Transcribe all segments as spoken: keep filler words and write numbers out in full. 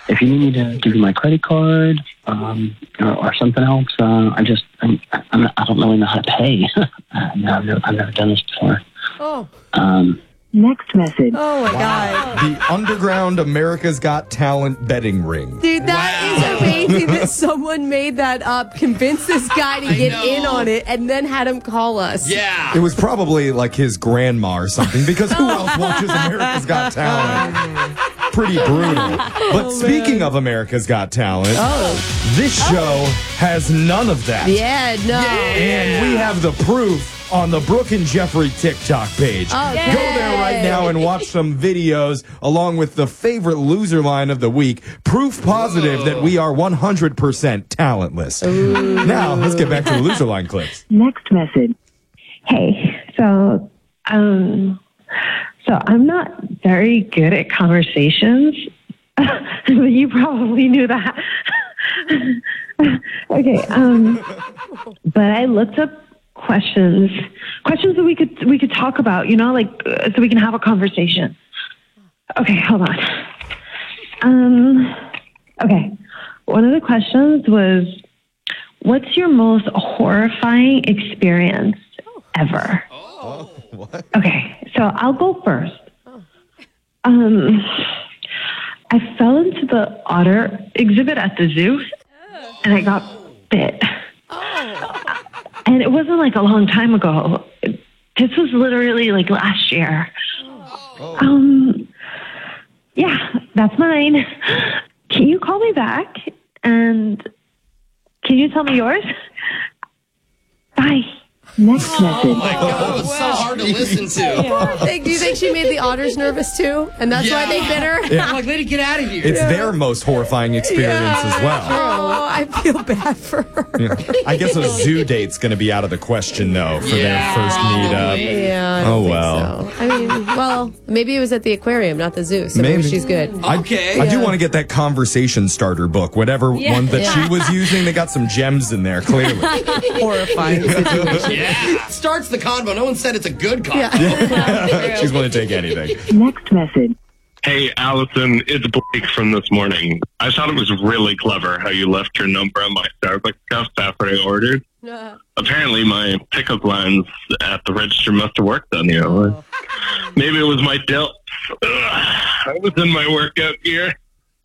if you need me to give you my credit card um, or, or something else, uh, I just I'm, I'm, I don't really know how to pay. I've, never, I've never done this before. Oh. Um, Next message. Oh, my Wow. God. The underground America's Got Talent betting ring. Dude, that Wow. is amazing that someone made that up, convinced this guy to I get know. in on it, and then had him call us. Yeah. It was probably like his grandma or something, because who else watches America's Got Talent? Pretty brutal. But speaking of America's Got Talent, Oh. this show has none of that. Yeah, no. And we have the proof on the Brooke and Jeffrey TikTok page. Oh, Go there right now and watch some videos along with the favorite loser line of the week. Proof positive Whoa. that we are one hundred percent talentless. Now, let's get back to the loser line clips. Next message. Hey, so um, so I'm not very good at conversations. You probably knew that. Okay, um, but I looked up questions, questions that we could we could talk about. You know, like uh, so we can have a conversation. Okay, hold on. Um, okay, one of the questions was, what's your most horrifying experience ever? Oh, what? Okay, so I'll go first. Um, I fell into the otter exhibit at the zoo, and I got bit. And it wasn't like a long time ago. This was literally like last year. Oh. Um, yeah, that's mine. Can you call me back? And can you tell me yours? Bye. Next message. Oh my God, it was so hard to listen to. Think- Do you think she made the otters nervous too? And that's why they bit her? I'm like, lady, get out of here. It's their most horrifying experience as well. Oh, I feel bad for her. Yeah. I guess a zoo date's going to be out of the question, though, for Yeah, their first probably. meetup. Yeah. I don't Oh, think well. so. I mean, well, maybe it was at the aquarium, not the zoo. So maybe, Maybe. she's good. Okay. I do want to get that conversation starter book, whatever one that Yeah. she was using. They got some gems in there, clearly. Horrifying situation. Yeah. Starts the convo. No one said it's a good convo. She's willing to take anything. Next message. Hey, Allison, it's Blake from this morning. I thought it was really clever how you left your number on my Starbucks cup after I ordered. Uh, Apparently, my pickup lines at the register must have worked on you. Maybe it was my delts. Ugh, I was in my workout gear.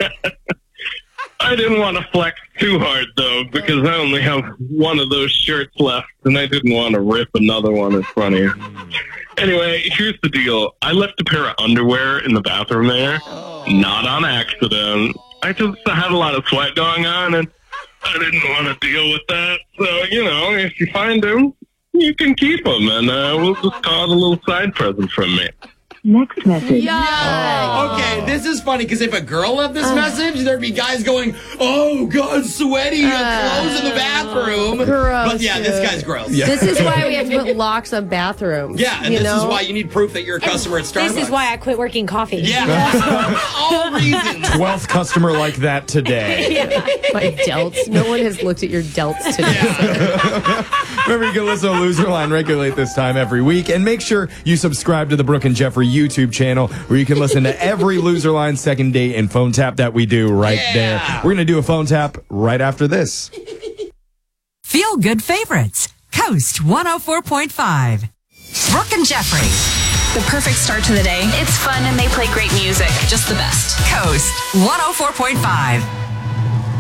I didn't want to flex too hard, though, because I only have one of those shirts left, and I didn't want to rip another one in front of you. Anyway, here's the deal. I left a pair of underwear in the bathroom there, not on accident. I just had a lot of sweat going on, and I didn't want to deal with that. So, you know, if you find them, you can keep them, and uh, we'll just call it a little side present from me. Next message. yeah. Okay, this is funny because if a girl left this message, there'd be guys going, "Oh God, sweaty, you got clothes in the bathroom." Gross, But yeah, this dude. guy's gross. This is why we have to put locks on bathrooms. Yeah, and you this know? is why you need proof that you're a customer at Starbucks. This is why I quit working coffee. Yeah, all reasons. Twelfth customer like that today. My delts. No one has looked at your delts today. Remember, you can listen to Loser Line regularly at this time every week. And make sure you subscribe to the Brooke and Jeffrey YouTube channel, where you can listen to every Loser Line second date and phone tap that we do right Yeah. there. We're going to do a phone tap right after this. Feel Good Favorites, Coast one oh four point five. Brooke and Jeffrey, The perfect start to the day. It's fun and they play great music. just the best. Coast one oh four point five.